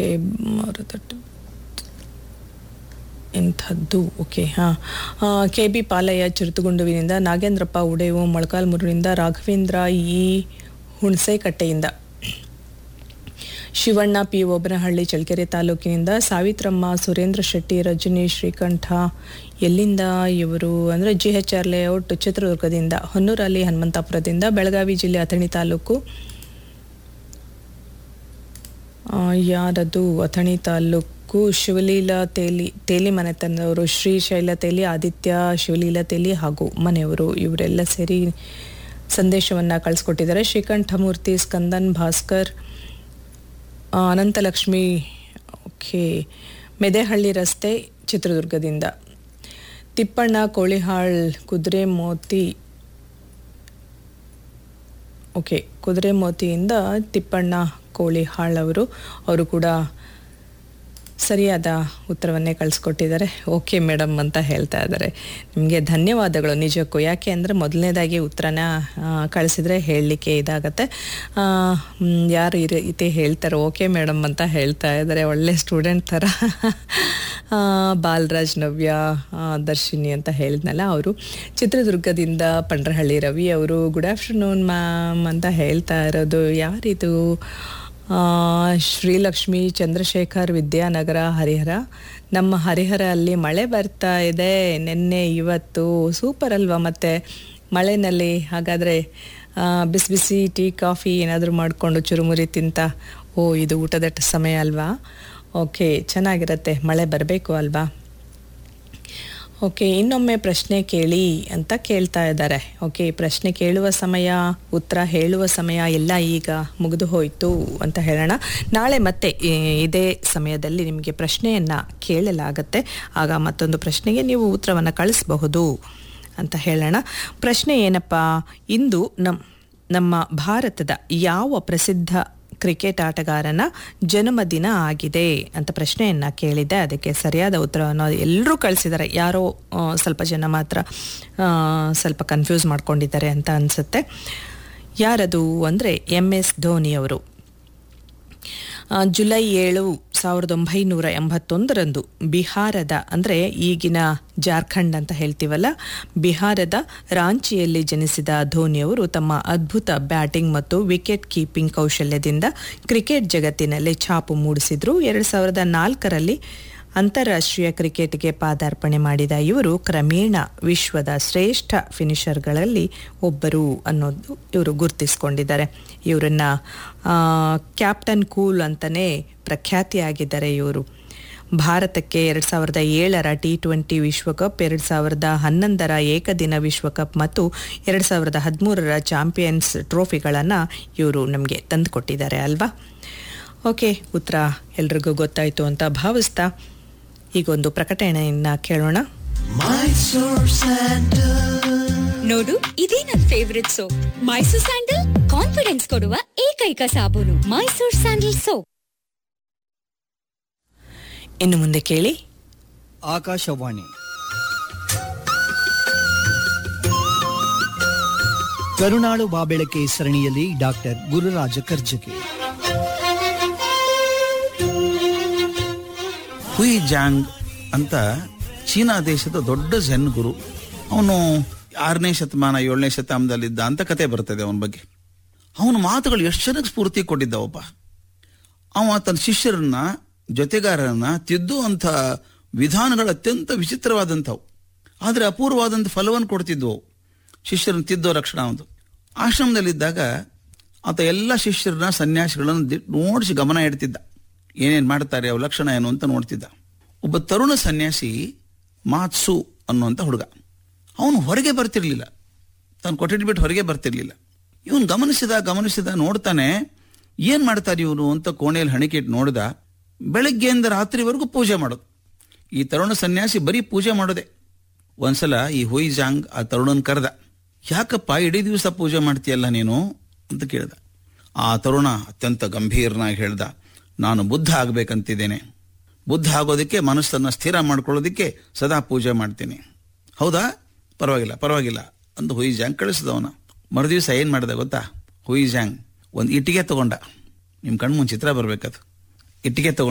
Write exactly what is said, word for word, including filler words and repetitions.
Okay ಮಾರುತಟ್ಟ ಎಂಥದ್ದು okay ಹಾಂ K B Palayya ಚಿರುತುಗುಂಡುವಿನಿಂದ, Nagendrappa Udevu ಮೊಳಕಾಲ್ಮೂರಿನಿಂದ, Raghavendra ಈ ಹುಣಸೆಕಟ್ಟೆಯಿಂದ, ಶಿವಣ್ಣ ಪಿ ಓಬನಹಳ್ಳಿ ಚಳ್ಳಕೆರೆ ತಾಲೂಕಿನಿಂದ, ಸಾವಿತ್ರಮ್ಮ ಸುರೇಂದ್ರ ಶೆಟ್ಟಿ ರಜನಿ ಶ್ರೀಕಂಠ ಎಲ್ಲಿಂದ ಇವರು ಅಂದರೆ ಜಿ ಎಚ್ ಆರ್ ಲೇಔಟ್ ಚಿತ್ರದುರ್ಗದಿಂದ, ಹೊನ್ನೂರಲ್ಲಿ ಹನುಮಂತಾಪುರದಿಂದ, ಬೆಳಗಾವಿ ಜಿಲ್ಲೆ ಅಥಣಿ ತಾಲೂಕು ಯಾರದು ಅಥಣಿ ತಾಲೂಕು ಶಿವಲೀಲಾ ತೇಲಿ ತೇಲಿ ಮನೆತನದವರು, ಶ್ರೀಶೈಲ ತೇಲಿ, ಆದಿತ್ಯ ಶಿವಲೀಲಾ ತೇಲಿ ಹಾಗೂ ಮನೆಯವರು ಇವರೆಲ್ಲ ಸೇರಿ ಸಂದೇಶವನ್ನು ಕಳಿಸ್ಕೊಟ್ಟಿದ್ದಾರೆ. ಶ್ರೀಕಂಠಮೂರ್ತಿ, ಸ್ಕಂದನ್, ಭಾಸ್ಕರ್, ಅನಂತಲಕ್ಷ್ಮಿ ಓಕೆ ಮೆದೆಹಳ್ಳಿ ರಸ್ತೆ ಚಿತ್ರದುರ್ಗದಿಂದ, ತಿಪ್ಪಣ್ಣ ಕೋಳಿಹಾಳ್ ಕುದುರೆಮೋತಿ ಓಕೆ ಕುದುರೆಮೋತಿಯಿಂದ ತಿಪ್ಪಣ್ಣ ಕೋಳಿಹಾಳ್ ಅವರು ಅವರು ಕೂಡ ಸರಿಯಾದ ಉತ್ತರವನ್ನೇ ಕಳಿಸ್ಕೊಟ್ಟಿದ್ದಾರೆ. ಓಕೆ ಮೇಡಮ್ ಅಂತ ಹೇಳ್ತಾ ಇದ್ದಾರೆ. ನಿಮಗೆ ಧನ್ಯವಾದಗಳು ನಿಜಕ್ಕೂ. ಯಾಕೆ ಅಂದರೆ ಮೊದಲನೇದಾಗಿ ಉತ್ತರನ ಕಳಿಸಿದರೆ ಹೇಳಲಿಕ್ಕೆ ಇದಾಗತ್ತೆ. ಯಾರು ಈ ರೀತಿ ಹೇಳ್ತಾರೆ ಓಕೆ ಮೇಡಮ್ ಅಂತ ಹೇಳ್ತಾ ಇದ್ದಾರೆ, ಒಳ್ಳೆ ಸ್ಟೂಡೆಂಟ್ ಥರ. ಬಾಲರಾಜ್, ನವ್ಯ, ದರ್ಶಿನಿ ಅಂತ ಹೇಳಿದ್ನಲ್ಲ ಅವರು ಚಿತ್ರದುರ್ಗದಿಂದ. ಪಂಡ್ರಹಳ್ಳಿ ರವಿ ಅವರು ಗುಡ್ ಆಫ್ಟರ್ನೂನ್ ಮ್ಯಾಮ್ ಅಂತ ಹೇಳ್ತಾ ಇರೋದು ಯಾರಿದು? ಶ್ರೀಲಕ್ಷ್ಮಿ, ಚಂದ್ರಶೇಖರ್, ವಿದ್ಯಾನಗರ, ಹರಿಹರ. ನಮ್ಮ ಹರಿಹರ ಅಲ್ಲಿ ಮಳೆ ಬರ್ತಾ ಇದೆ ನಿನ್ನೆ ಇವತ್ತು. ಸೂಪರ್ ಅಲ್ವಾ? ಮತ್ತು ಮಳೆಯಲ್ಲಿ ಹಾಗಾದರೆ ಬಿಸಿ ಬಿಸಿ ಟೀ ಕಾಫಿ ಏನಾದರೂ ಮಾಡಿಕೊಂಡು ಚುರುಮುರಿ ತಿಂತ, ಓ ಇದು ಊಟದ ಸಮಯ ಅಲ್ವಾ? ಓಕೆ ಚೆನ್ನಾಗಿರುತ್ತೆ, ಮಳೆ ಬರಬೇಕು ಅಲ್ವಾ? ಓಕೆ ಇನ್ನೊಮ್ಮೆ ಪ್ರಶ್ನೆ ಕೇಳಿ ಅಂತ ಕೇಳ್ತಾ ಇದ್ದಾರೆ. ಓಕೆ ಪ್ರಶ್ನೆ ಕೇಳುವ ಸಮಯ, ಉತ್ತರ ಹೇಳುವ ಸಮಯ ಎಲ್ಲ ಈಗ ಮುಗಿದು ಹೋಯಿತು ಅಂತ ಹೇಳೋಣ. ನಾಳೆ ಮತ್ತೆ ಇದೇ ಸಮಯದಲ್ಲಿ ನಿಮಗೆ ಪ್ರಶ್ನೆಯನ್ನು ಕೇಳಲಾಗತ್ತೆ. ಆಗ ಮತ್ತೊಂದು ಪ್ರಶ್ನೆಗೆ ನೀವು ಉತ್ತರವನ್ನು ಕಳಿಸಬಹುದು ಅಂತ ಹೇಳೋಣ. ಪ್ರಶ್ನೆ ಏನಪ್ಪ, ಇಂದು ನಮ್ಮ ನಮ್ಮ ಭಾರತದ ಯಾವ ಪ್ರಸಿದ್ಧ ಕ್ರಿಕೆಟ್ ಆಟಗಾರನ ಜನ್ಮದಿನ ಆಗಿದೆ ಅಂತ ಪ್ರಶ್ನೆಯನ್ನು ಕೇಳಿದ್ದೆ. ಅದಕ್ಕೆ ಸರಿಯಾದ ಉತ್ತರವನ್ನು ಎಲ್ಲರೂ ಕಳಿಸಿದ್ದಾರೆ. ಯಾರೋ ಸ್ವಲ್ಪ ಜನ ಮಾತ್ರ ಸ್ವಲ್ಪ ಕನ್ಫ್ಯೂಸ್ ಮಾಡ್ಕೊಂಡಿದ್ದಾರೆ ಅಂತ ಅನಿಸುತ್ತೆ. ಯಾರದು ಅಂದರೆ ಎಮ್ ಎಸ್ ಧೋನಿಯವರು. ಜುಲೈ ಏಳು ಸಾವಿರದ ಒಂಬೈನೂರ ಎಂಬತ್ತೊಂದರಂದು ಬಿಹಾರದ ಅಂದರೆ ಈಗಿನ ಜಾರ್ಖಂಡ್ ಅಂತ ಹೇಳ್ತೀವಲ್ಲ, ಬಿಹಾರದ ರಾಂಚಿಯಲ್ಲಿ ಜನಿಸಿದ ಧೋನಿಯವರು ತಮ್ಮ ಅದ್ಭುತ ಬ್ಯಾಟಿಂಗ್ ಮತ್ತು ವಿಕೆಟ್ ಕೀಪಿಂಗ್ ಕೌಶಲ್ಯದಿಂದ ಕ್ರಿಕೆಟ್ ಜಗತ್ತಿನಲ್ಲಿ ಛಾಪು ಮೂಡಿಸಿದ್ರು. ಎರಡು ಸಾವಿರದ ನಾಲ್ಕರಲ್ಲಿ ಅಂತಾರಾಷ್ಟ್ರೀಯ ಕ್ರಿಕೆಟ್ಗೆ ಪಾದಾರ್ಪಣೆ ಮಾಡಿದ ಇವರು ಕ್ರಮೇಣ ವಿಶ್ವದ ಶ್ರೇಷ್ಠ ಫಿನಿಷರ್ಗಳಲ್ಲಿ ಒಬ್ಬರು ಅನ್ನೋದು ಇವರು ಗುರುತಿಸ್ಕೊಂಡಿದ್ದಾರೆ. ಇವರನ್ನು ಕ್ಯಾಪ್ಟನ್ ಕೂಲ್ ಅಂತಲೇ ಪ್ರಖ್ಯಾತಿಯಾಗಿದ್ದಾರೆ. ಇವರು ಭಾರತಕ್ಕೆ ಎರಡು ಸಾವಿರದ ಏಳರ ಟಿ ಟ್ವೆಂಟಿ ವಿಶ್ವಕಪ್, ಎರಡು ಸಾವಿರದ ಹನ್ನೊಂದರ ಏಕದಿನ ವಿಶ್ವಕಪ್ ಮತ್ತು ಎರಡು ಸಾವಿರದ ಹದಿಮೂರರ ಚಾಂಪಿಯನ್ಸ್ ಟ್ರೋಫಿಗಳನ್ನು ಇವರು ನಮಗೆ ತಂದುಕೊಟ್ಟಿದ್ದಾರೆ ಅಲ್ವಾ? ಓಕೆ ಉತ್ತರ ಎಲ್ರಿಗೂ ಗೊತ್ತಾಯಿತು ಅಂತ ಭಾವಿಸ್ತಾ ಈಗೊಂದು ಪ್ರಕಟಣೆಯನ್ನು ಕೇಳೋಣ. ನೋಡು, ಇದೇ ನನ್ favourite soap. Mysore sandal confidence ಕೊಡುವ ಏಕೈಕ ಸಾಬೂನು ಮೈಸೂರ್ ಸ್ಯಾಂಡಲ್ ಸೋಪ್. ಇನ್ನು ಮುಂದೆ ಕೇಳಿ ಆಕಾಶವಾಣಿ ಕರುನಾಳು ಬಾಬೆಳಕೆ ಸರಣಿಯಲ್ಲಿ ಡಾಕ್ಟರ್ ಗುರುರಾಜ ಕರ್ಜಗಿ. ಹುಯಿ ಜಾಂಗ್ ಅಂತ ಚೀನಾ ದೇಶದ ದೊಡ್ಡ ಝೆನ್ ಗುರು. ಅವನು ಆರನೇ ಶತಮಾನ ಏಳನೇ ಶತಮಾನದಲ್ಲಿದ್ದ ಅಂತ ಕತೆ ಬರ್ತದೆ ಅವನ ಬಗ್ಗೆ. ಅವನ ಮಾತುಗಳು ಎಷ್ಟು ಜನಕ್ಕೆ ಸ್ಫೂರ್ತಿ ಕೊಟ್ಟಿದ್ದಾವಪ್ಪ. ಅವ ತನ್ನ ಶಿಷ್ಯರನ್ನ ಜೊತೆಗಾರರನ್ನ ತಿದ್ದುವಂಥ ವಿಧಾನಗಳು ಅತ್ಯಂತ ವಿಚಿತ್ರವಾದಂಥವು, ಆದರೆ ಅಪೂರ್ವವಾದಂಥ ಫಲವನ್ನು ಕೊಡ್ತಿದ್ವು. ಶಿಷ್ಯರನ್ನು ತಿದ್ದೋ ರಕ್ಷಣಾ ಒಂದು ಆಶ್ರಮದಲ್ಲಿದ್ದಾಗ ಆತ ಎಲ್ಲ ಶಿಷ್ಯರನ್ನ ಸನ್ಯಾಸಿಗಳನ್ನು ನೋಡಿಸಿ ಗಮನ ಇಡ್ತಿದ್ದ. ಏನೇನು ಮಾಡ್ತಾರೆ, ಅವ ಲಕ್ಷಣ ಏನು ಅಂತ ನೋಡ್ತಿದ್ದ. ಒಬ್ಬ ತರುಣ ಸನ್ಯಾಸಿ ಮಾತ್ಸು ಅನ್ನುವಂಥ ಹುಡುಗ, ಅವನು ಹೊರಗೆ ಬರ್ತಿರ್ಲಿಲ್ಲ, ತಾನು ಕೊಠಡಿ ಬಿಟ್ಟು ಹೊರಗೆ ಬರ್ತಿರ್ಲಿಲ್ಲ. ಇವನು ಗಮನಿಸಿದ ಗಮನಿಸಿದ ನೋಡ್ತಾನೆ, ಏನ್ ಮಾಡ್ತಾರೆ ಇವನು ಅಂತ ಕೋಣೆಯಲ್ಲಿ ಹಣಿಕಿಟ್ಟು ನೋಡಿದ. ಬೆಳಗ್ಗೆಯಿಂದ ರಾತ್ರಿವರೆಗೂ ಪೂಜೆ ಮಾಡೋದು. ಈ ತರುಣ ಸನ್ಯಾಸಿ ಬರೀ ಪೂಜೆ ಮಾಡೋದೆ. ಒಂದ್ಸಲ ಈ ಹುಯಿ ಜಾಂಗ್ ಆ ತರುಣನ್ ಕರೆದ. ಯಾಕಪ್ಪ ಇಡೀ ದಿವಸ ಪೂಜೆ ಮಾಡ್ತೀಯಲ್ಲ ನೀನು ಅಂತ ಕೇಳ್ದ. ಆ ತರುಣ ಅತ್ಯಂತ ಗಂಭೀರನಾಗಿ ಹೇಳ್ದ, ನಾನು ಬುದ್ಧ ಆಗ್ಬೇಕಂತಿದ್ದೇನೆ. ಬುದ್ಧ ಆಗೋದಕ್ಕೆ ಮನಸ್ಸನ್ನ ಸ್ಥಿರ ಮಾಡ್ಕೊಳ್ಳೋದಕ್ಕೆ ಸದಾ ಪೂಜೆ ಮಾಡ್ತೀನಿ. ಹೌದಾ, ಪರವಾಗಿಲ್ಲ ಪರವಾಗಿಲ್ಲ ಅಂತ ಹುಯಿ ಜಾಂಗ್ ಕಳಿಸಿದವನ. ಮರುದಿವಸ ಏನ್ ಮಾಡಿದ ಗೊತ್ತಾ? ಹುಯಿ ಜಾಂಗ್ ಒಂದು ಇಟ್ಟಿಗೆ ತಗೊಂಡ. ನಿಮ್ ಕಣ್ಮುಂದ್ ಚಿತ್ರ ಬರ್ಬೇಕದು. ಇಟ್ಟಿಗೆ ತಗೊಂಡ